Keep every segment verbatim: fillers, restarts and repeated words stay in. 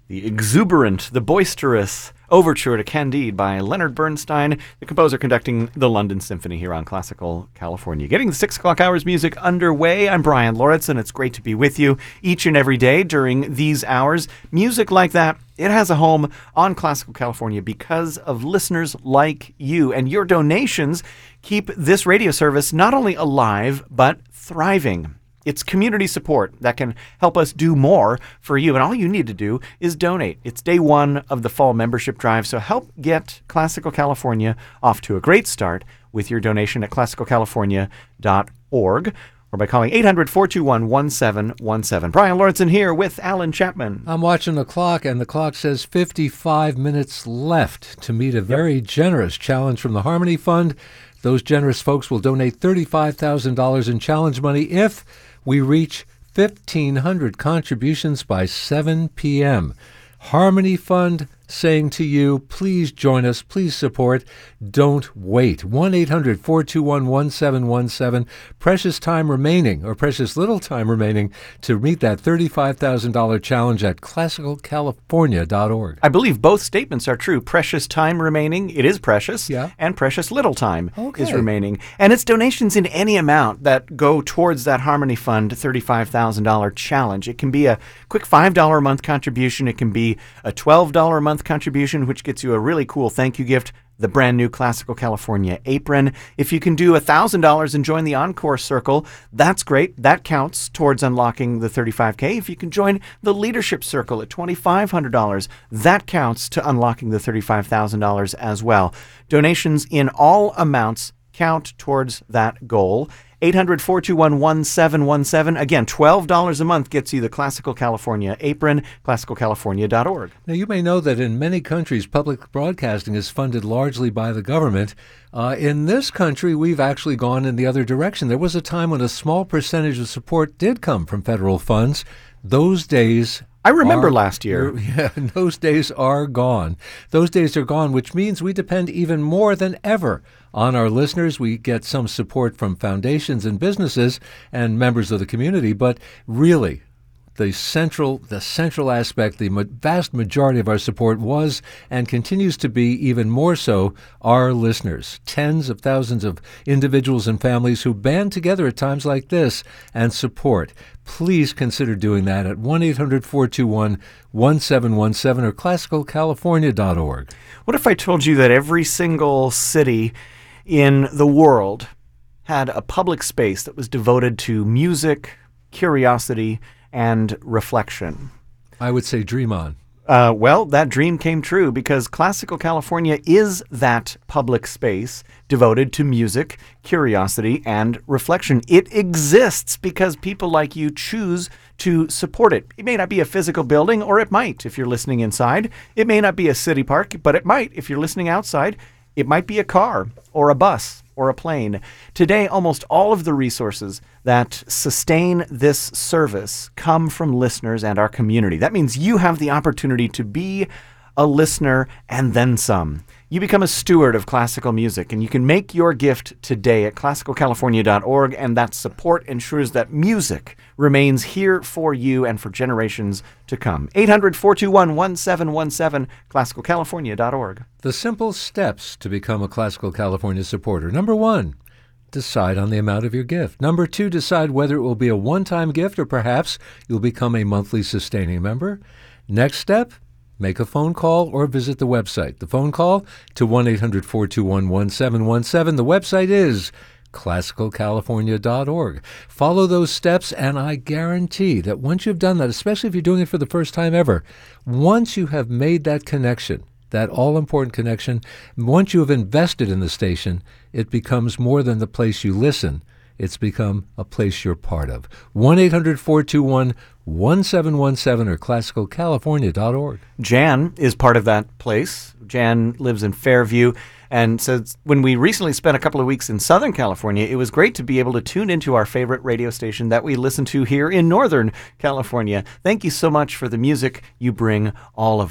the exuberant, the boisterous Overture to Candide by Leonard Bernstein, the composer conducting the London Symphony here on Classical California. Getting the six o'clock hours music underway. I'm Brian Lauritsen. It's great to be with you each and every day during these hours. Music like that, it has a home on Classical California because of listeners like you. And your donations keep this radio service not only alive, but thriving. It's community support that can help us do more for you. And all you need to do is donate. It's day one of the fall membership drive. So help get Classical California off to a great start with your donation at classical california dot org or by calling eight hundred, four two one, one seven one seven. Brian Lauritsen here with Alan Chapman. I'm watching the clock, and the clock says fifty-five minutes left to meet a very yep. generous challenge from the Harmony Fund. Those generous folks will donate thirty-five thousand dollars in challenge money if we reach fifteen hundred contributions by seven p.m. Harmony Fund saying to you, please join us, please support, don't wait. one eight hundred, four two one, one seven one seven. Precious time remaining, or precious little time remaining, to meet that thirty-five thousand dollars challenge at classical california dot org. I believe both statements are true. Precious time remaining, it is precious, yeah. and precious little time okay. is remaining. And it's donations in any amount that go towards that Harmony Fund thirty-five thousand dollars challenge. It can be a quick five dollars a month contribution. It can be a twelve dollars a month contribution, which gets you a really cool thank you gift, the brand new Classical California apron. If you can do one thousand dollars and join the Encore Circle, that's great. That counts towards unlocking the thirty-five K. If you can join the Leadership Circle at twenty-five hundred dollars, that counts to unlocking the thirty-five thousand dollars as well. Donations in all amounts count towards that goal. eight hundred, four two one, one seven one seven. Again, twelve dollars a month gets you the Classical California apron, classical california dot org. Now, you may know that in many countries, public broadcasting is funded largely by the government. Uh, in this country, we've actually gone in the other direction. There was a time when a small percentage of support did come from federal funds. Those days I remember are, last year. Yeah, those days are gone. Those days are gone, which means we depend even more than ever on our listeners. We get some support from foundations and businesses and members of the community, but really, the central the central aspect, the ma- vast majority of our support was and continues to be even more so our listeners. Tens of thousands of individuals and families who band together at times like this and support. Please consider doing that at one eight hundred, four two one, one seven one seven or classical california dot org. What if I told you that every single city in the world had a public space that was devoted to music, curiosity, and reflection? I would say dream on. Uh, well, that dream came true because Classical California is that public space devoted to music, curiosity, and reflection. It exists because people like you choose to support it. It may not be a physical building, or it might if you're listening inside. It may not be a city park, but it might if you're listening outside. It might be a car or a bus or a plane. Today, almost all of the resources that sustain this service come from listeners and our community. That means you have the opportunity to be a listener and then some. You become a steward of classical music, and you can make your gift today at classical california dot org, and that support ensures that music remains here for you and for generations to come. eight hundred, four two one, one seven one seven, classical california dot org. The simple steps to become a Classical California supporter. Number one, decide on the amount of your gift. Number two, decide whether it will be a one-time gift or perhaps you'll become a monthly sustaining member. Next step, make a phone call or visit the website. The phone call to one eight hundred, four two one, one seven one seven. The website is classical california dot org. Follow those steps, and I guarantee that once you've done that, especially if you're doing it for the first time ever, once you have made that connection, that all-important connection, once you have invested in the station, it becomes more than the place you listen. It's become a place you're part of. one eight hundred, four two one, one seven one seven or classical california dot org. Jan is part of that place. Jan lives in Fairview and says when we recently spent a couple of weeks in Southern California, it was great to be able to tune into our favorite radio station that we listen to here in Northern California. Thank you so much for the music you bring all of us.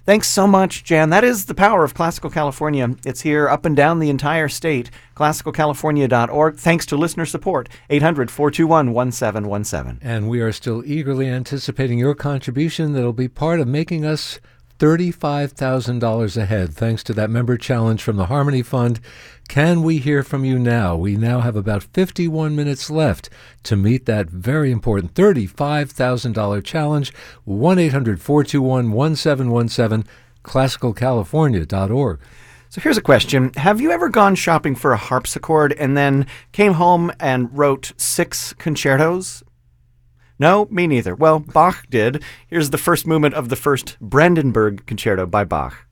Thanks so much, Jan. That is the power of Classical California. It's here up and down the entire state. classical california dot org. Thanks to listener support. eight hundred, four two one, one seven one seven. And we are still eagerly anticipating your contribution that'll be part of making us thirty-five thousand dollars ahead, thanks to that member challenge from the Harmony Fund. Can we hear from you now? We now have about fifty-one minutes left to meet that very important thirty-five thousand dollars challenge. one eight hundred, four two one, one seven one seven, classical california dot org. So here's a question. Have you ever gone shopping for a harpsichord and then came home and wrote six concertos? No, me neither. Well, Bach did. Here's the first movement of the first Brandenburg Concerto by Bach.